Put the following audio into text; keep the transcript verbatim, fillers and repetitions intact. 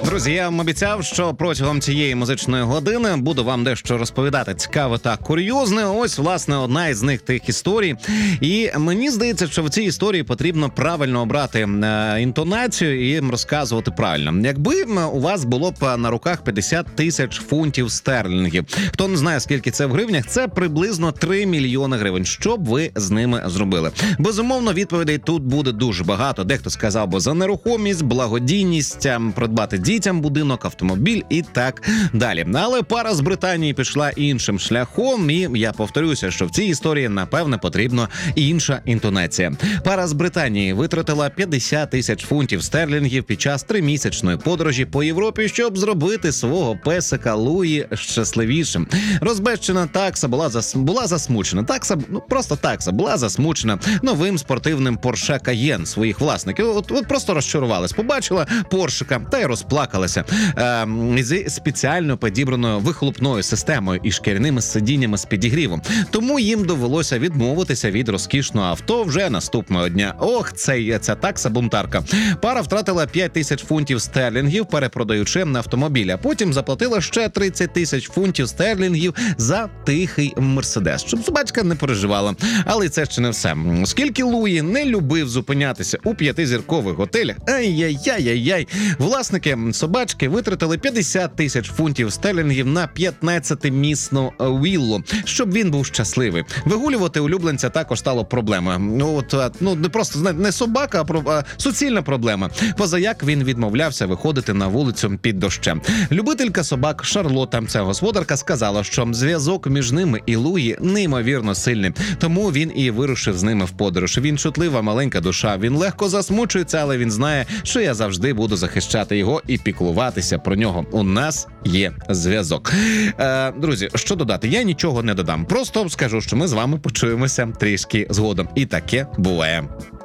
Друзі, я вам обіцяв, що протягом цієї музичної години буду вам дещо розповідати цікаве та курйозне. Ось, власне, одна із них тих історій. І мені здається, що в цій історії потрібно правильно обрати е, інтонацію і розказувати правильно. Якби у вас було б на руках п'ятдесят тисяч фунтів стерлінгів, хто не знає, скільки це в гривнях, це приблизно три мільйони гривень. Що б ви з ними зробили? Безумовно, відповідей тут буде дуже багато. Дехто сказав би за нерухомість, благодійність, придбати дітям будинок, автомобіль і так далі. Але пара з Британії пішла іншим шляхом, і я повторюся, що в цій історії, напевне, потрібна інша інтонація. Пара з Британії витратила п'ятдесят тисяч фунтів стерлінгів під час тримісячної подорожі по Європі, щоб зробити свого песика Луї щасливішим. Розбещена такса була зас... була засмучена. Такса, ну просто такса була засмучена новим спортивним Porsche Cayenne своїх власників. От, от просто розчарувалась. Побачила Поршика та й розплакалася. Е, зі спеціально підібраною вихлопною системою і шкіряними сидіннями з підігрівом. Тому їм довелося відмовитися від розкішного авто вже наступного дня. Ох, це, це такса-бунтарка. Пара втратила п'ять тисяч фунтів стерлінгів, перепродаючи автомобіль, а потім заплатила ще тридцять тисяч фунтів стерлінгів за тихий Мерседес, щоб собачка не переживала. Але це ще не все. Оскільки Луї не любив зупинятися у п'ятизіркових готелях, ай-яй-яй-яй-яй, власники собачки витратили п'ятдесят тисяч фунтів стерлінгів на п'ятнадцятимісну віллу, щоб він був щасливий. Вигулювати улюбленця також стало проблемою. Ну, от, ну, не просто не собака, а, а суцільна проблема. Позаяк він відмовлявся виходити на вулицю під дощем. Любителька собак Шарлота, ця господарка, сказала, що зв'язок між ними і Луї неймовірно сильний. Тому він і вирушив з ними в подорож. Він чутлива маленька душа, він легко засмучується, але він знає, що я завжди буду захищати його і піклуватися про нього. У нас є зв'язок. Е, друзі, що додати? Я нічого не додам. Просто скажу, що ми з вами почуємося трішки згодом. І таке буває.